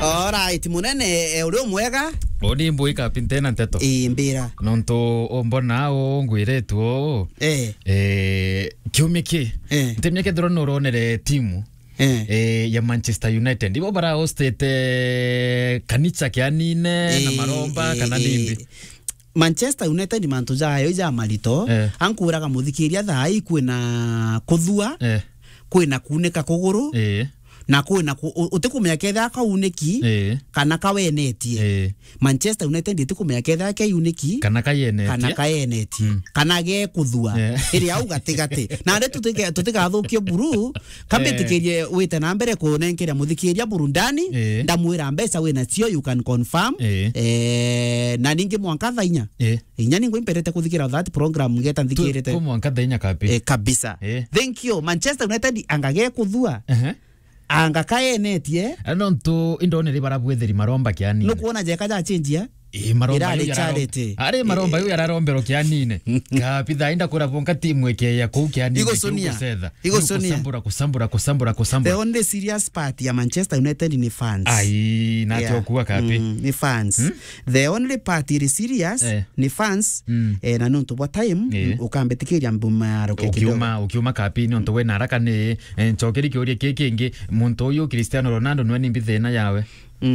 Alright, munene uri mwega? Odi mbui kapintena nteto. Mbira. Nonto ombona o ngwiretu o. Kiumiki. Ntemyeke drone uronere timu. Ya Manchester United. Ibo bara hostete kanitsa kianine na maromba kana nindi. Manchester United ni mantu jayo ja malito. Ankuraga muthikiria thai kwina kuthua. Kwina kuneka kuguru. Na kwina utikumenya ketha kauneki kana kawenetie. Manchester United itikumenya ketha ke uniki kana kayenetie kana ge kuthua iri au gatigati na nde tutigathukie buru kambitikirie wite na mbere kunenkera muthikiria burundani ndamwira mbeca wina cio you can confirm na ningi mwanka thainya inya ningo imperete kuthikira that program ngeta nthikirite ku mwanka thainya kapi kabisa. Thank you. Manchester United angage kuthua anga kayenetie nonto indonere barabwetheri maromba kiani no kuona je kaja change maromba ari maromba yu yararombero kianine kapitha inda kura bonka timu eke ya ku kiani igosonia kusambura the only serious part ya Manchester United ni fans na tiokuwa kapi ni fans the only part is serious ni fans na nonto what time ukambetikiria mbumaro ukiuma kapi nonto we naraka ne nchokeri kiorie kekenge muntu uyu Cristiano Ronaldo nwe ni mbithena yawe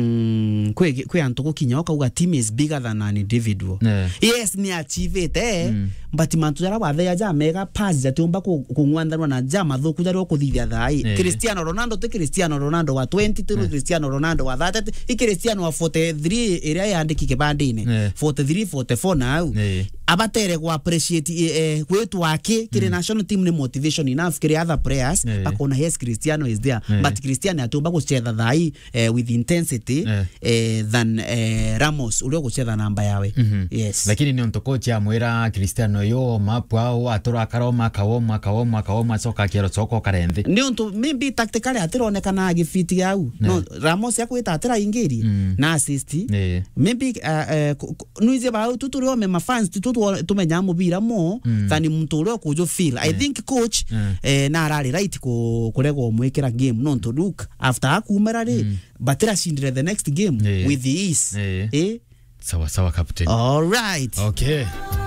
kwe antu gukinya ukauga team is bigger than an individual. Yes, ni achieve it but mantu jara wathe ja mega pass jatumba kungwandhanwa na jama thuku jari okuthithia thai. Cristiano Ronaldo te Cristiano Ronaldo wa 22 Cristiano Ronaldo wa 30 i Cristiano wa 43 iria yandikike bandine 43 44 now abatere ku appreciate kwetu wake kire national team ni motivation enough kire other players bakona yes Cristiano is there but Cristiano atumba kuchetha thai with intensity than Ramos ulio kuchetha namba yawe. Yes, lakini ni onto coach amwira Cristiano yo mapwa atura karoma kawoma soka kero soko karenthi ni onto maybe tactically atironekana agifiti yau no Ramos yakwita atira ingiri na assist maybe nuize ba tuturio me mafans tumenya mubira mo than muntu ulio kujo feel I think coach na arari right kurego mwekera game no to look after akumera batira shindire the next game with the ease sawa captain. All right, okay.